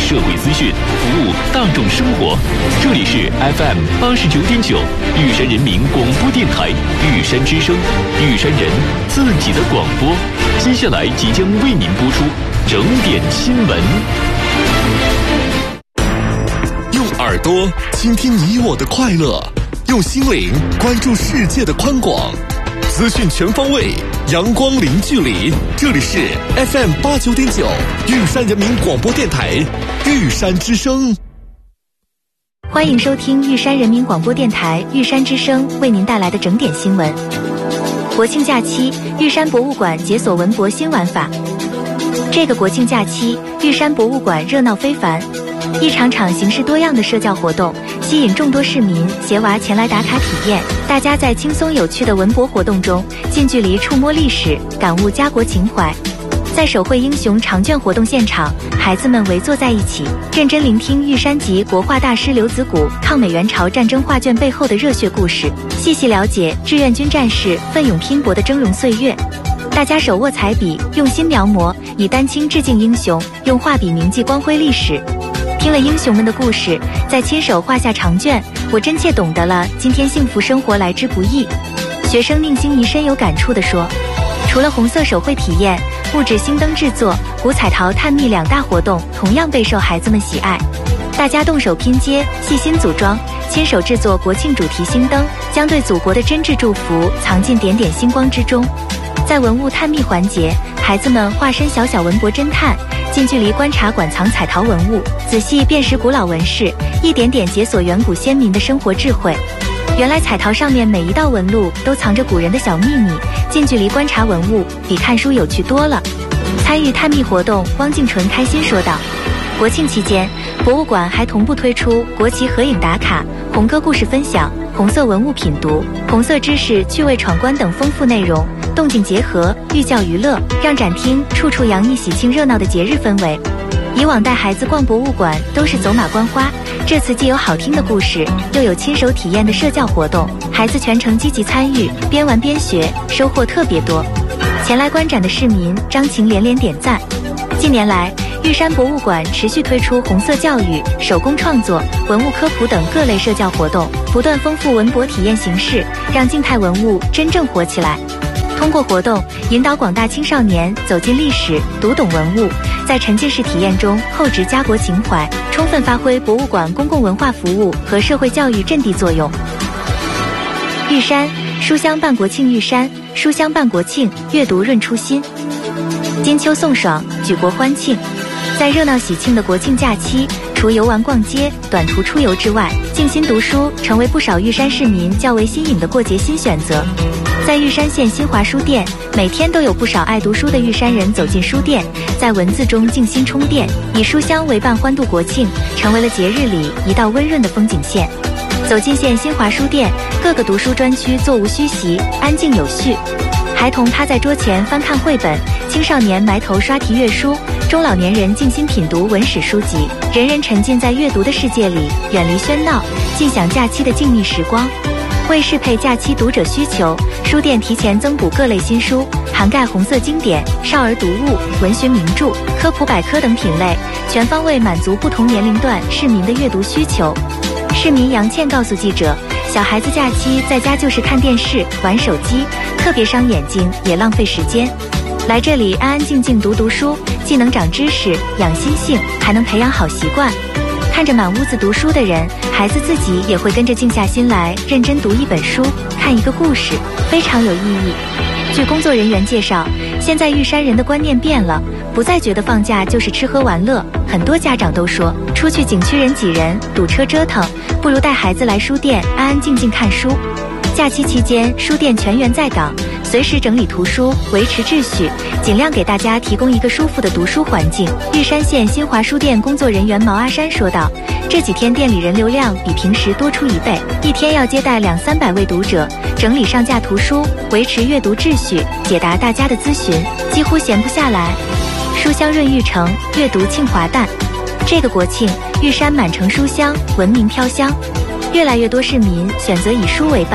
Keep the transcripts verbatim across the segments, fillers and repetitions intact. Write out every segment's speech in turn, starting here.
社会资讯，服务大众生活。这里是 F M 八十九点九玉山人民广播电台玉山之声，玉山人自己的广播。接下来即将为您播出整点新闻。 用耳朵倾听你我的快乐，用心灵关注世界的宽广。资讯全方位，阳光零距离。这里是 F M 八九点九玉山人民广播电台玉山之声。 欢迎收听玉山人民广播电台玉山之声为您带来的整点新闻。国庆假期，玉山博物馆解锁文博新玩法。这个国庆假期，玉山博物馆热闹非凡，一场场形式多样的社交活动吸引众多市民携娃前来打卡体验。大家在轻松有趣的文博活动中近距离触摸历史，感悟家国情怀。在手绘英雄长卷活动现场，孩子们围坐在一起，认真聆听玉山籍国画大师刘子谷抗美援朝战争画卷背后的热血故事，细细了解志愿军战士奋勇拼搏的峥嵘岁月。大家手握彩笔，用心描摹，以丹青致敬英雄，用画笔铭记光辉历史。听了英雄们的故事，再亲手画下长卷，我真切懂得了今天幸福生活来之不易。学生宁心怡深有感触地说，除了红色手绘体验、木质星灯制作、古彩陶探秘两大活动同样备受孩子们喜爱。大家动手拼接，细心组装，亲手制作国庆主题星灯，将对祖国的真挚祝福藏进点点星光之中。在文物探秘环节，孩子们化身小小文博侦探，近距离观察馆藏彩陶文物，仔细辨识古老纹饰，一点点解锁远古先民的生活智慧。原来彩陶上面每一道纹路都藏着古人的小秘密，近距离观察文物比看书有趣多了。参与探秘活动，汪静纯开心说道，国庆期间，博物馆还同步推出国旗合影打卡、红歌故事分享、红色文物品读、红色知识趣味闯关等丰富内容，动静结合，寓教于乐，让展厅处处洋溢喜庆热闹的节日氛围。以往带孩子逛博物馆都是走马观花，这次既有好听的故事，又有亲手体验的社交活动，孩子全程积极参与，边玩边学，收获特别多。前来观展的市民张晴连连点赞。近年来，玉山博物馆持续推出红色教育、手工创作、文物科普等各类社交活动，不断丰富文博体验形式，让静态文物真正火起来。通过活动引导广大青少年走进历史，读懂文物，在沉浸式体验中厚植家国情怀，充分发挥博物馆公共文化服务和社会教育阵地作用。玉山书香办国庆，玉山书香办国庆，阅读润初心。金秋送爽，举国欢庆。在热闹喜庆的国庆假期，除游玩逛街、短途出游之外，静心读书成为不少玉山市民较为新颖的过节新选择。在玉山县新华书店，每天都有不少爱读书的玉山人走进书店，在文字中静心充电，以书香为伴欢度国庆，成为了节日里一道温润的风景线。走进县新华书店，各个读书专区座无虚席，安静有序。孩童趴在桌前翻看绘本，青少年埋头刷题阅书，中老年人静心品读文史书籍，人人沉浸在阅读的世界里，远离喧闹，尽享假期的静谧时光。为适配假期读者需求，书店提前增补各类新书，涵盖红色经典、少儿读物、文学名著、科普百科等品类，全方位满足不同年龄段市民的阅读需求。市民杨倩告诉记者，小孩子假期在家就是看电视、玩手机，特别伤眼睛，也浪费时间。来这里安安静静读读书，既能长知识、养心性，还能培养好习惯。看着满屋子读书的人，孩子自己也会跟着静下心来，认真读一本书，看一个故事，非常有意义。据工作人员介绍，现在玉山人的观念变了，不再觉得放假就是吃喝玩乐，很多家长都说，出去景区人挤人，堵车折腾，不如带孩子来书店安安静静看书。假期期间，书店全员在岗，随时整理图书，维持秩序，尽量给大家提供一个舒服的读书环境。玉山县新华书店工作人员毛阿山说道，这几天店里人流量比平时多出一倍，一天要接待两三百位读者，整理上架图书，维持阅读秩序，解答大家的咨询，几乎闲不下来。书香润玉城，阅读庆华诞。这个国庆，玉山满城书香，文明飘香。越来越多市民选择以书为伴，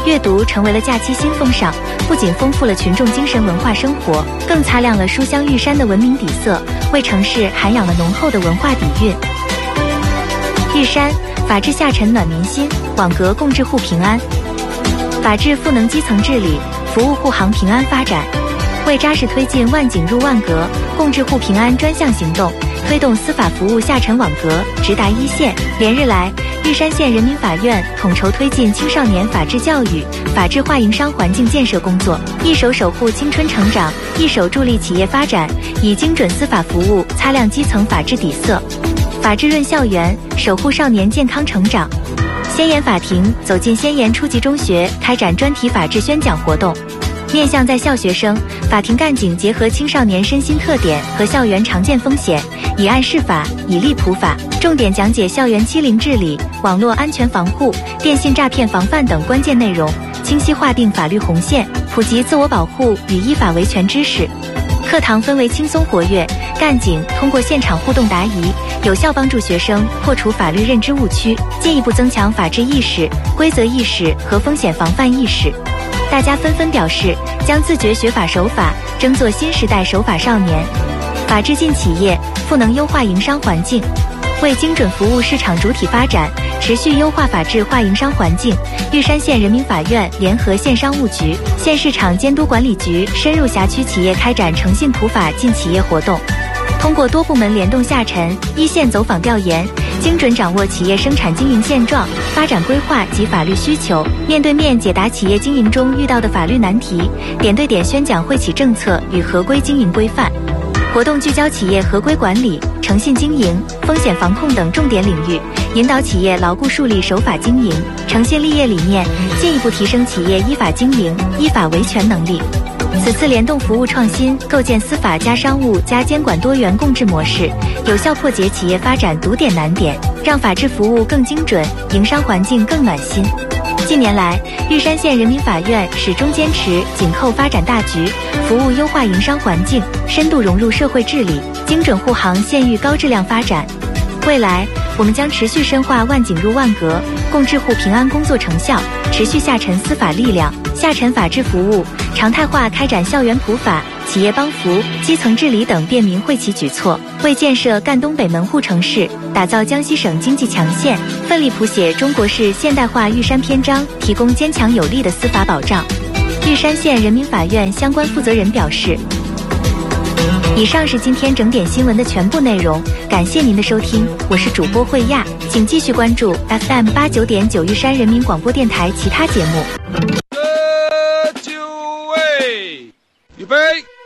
阅读成为了假期新风尚，不仅丰富了群众精神文化生活，更擦亮了书香玉山的文明底色，为城市涵养了浓厚的文化底蕴。玉山法治下沉暖民心，网格共治护平安。法治赋能基层治理，服务护航平安发展。为扎实推进万景入万格、共治护平安专项行动，推动司法服务下沉网格直达一线。连日来，玉山县人民法院统筹推进青少年法治教育、法治化营商环境建设工作，一手守护青春成长，一手助力企业发展，以精准司法服务擦亮基层法治底色。法治润校园，守护少年健康成长。先言法庭走进先言初级中学，开展专题法治宣讲活动。面向在校学生，法庭干警结合青少年身心特点和校园常见风险，以案释法，以例普法，重点讲解校园欺凌治理、网络安全防护、电信诈骗防范等关键内容，清晰划定法律红线，普及自我保护与依法维权知识。课堂氛围轻松活跃，干警通过现场互动答疑，有效帮助学生破除法律认知误区，进一步增强法治意识、规则意识和风险防范意识。大家纷纷表示，将自觉学法守法，争做新时代守法少年。法治进企业，赋能优化营商环境。为精准服务市场主体发展，持续优化法治化营商环境，玉山县人民法院联合县商务局、县市场监督管理局深入辖区企业开展诚信普法进企业活动。通过多部门联动下沉、一线走访调研，精准掌握企业生产经营现状、发展规划及法律需求，面对面解答企业经营中遇到的法律难题，点对点宣讲惠企政策与合规经营规范。活动聚焦企业合规管理、诚信经营、风险防控等重点领域，引导企业牢固树立守法经营、诚信立业理念，进一步提升企业依法经营、依法维权能力。此次联动服务创新，构建司法加商务加监管多元共治模式，有效破解企业发展堵点难点，让法治服务更精准，营商环境更暖心。近年来，玉山县人民法院始终坚持紧扣发展大局，服务优化营商环境，深度融入社会治理，精准护航县域高质量发展。未来，我们将持续深化万景入万格、共治护平安工作成效，持续下沉司法力量，下沉法治服务，常态化开展校园普法、企业帮扶、基层治理等便民惠企举措，为建设赣东北门户城市、打造江西省经济强县，奋力谱写中国式现代化玉山篇章，提供坚强有力的司法保障。玉山县人民法院相关负责人表示，以上是今天整点新闻的全部内容，感谢您的收听，我是主播慧亚，请继续关注 F M 八九点九玉山人民广播电台其他节目。 各位，预备。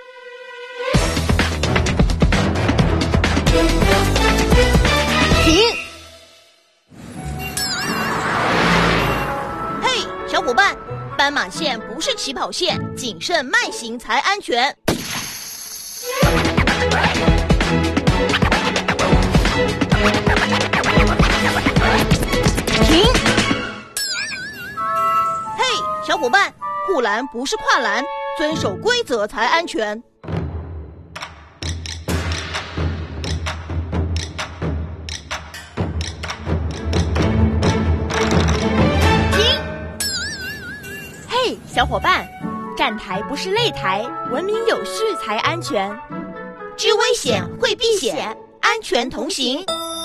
停！嘿，小伙伴，斑马线不是起跑线，谨慎慢行才安全。停！嘿，小伙伴，护栏不是跨栏，遵守规则才安全。 小伙伴，站台不是擂台，文明有序才安全。 知危险会避险，安全同行。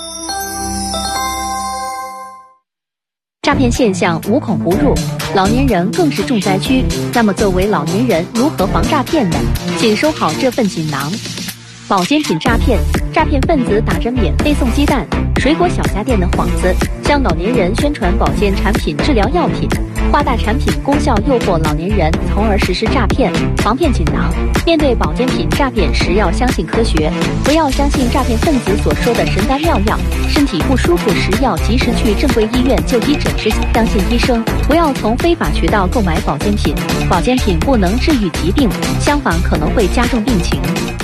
诈骗现象无孔不入，老年人更是重灾区。那么作为老年人如何防诈骗呢？请收好这份锦囊。保健品诈骗，诈骗分子打着免费送鸡蛋、水果小家电的幌子，向老年人宣传保健产品、治疗药品，夸大产品功效诱惑老年人，从而实施诈骗。防骗锦囊：面对保健品诈骗时，要相信科学，不要相信诈骗分子所说的神丹妙药。身体不舒服时，要及时去正规医院就医诊治，相信医生，不要从非法渠道购买保健品。保健品不能治愈疾病，相反可能会加重病情。